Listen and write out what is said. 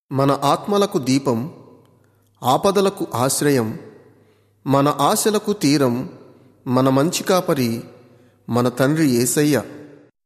మన ఆత్మలకు దీపం, ఆపదలకు ఆశ్రయం, మన ఆశలకు తీరం, మన మంచి కాపరి మన తండ్రి యేసయ్య.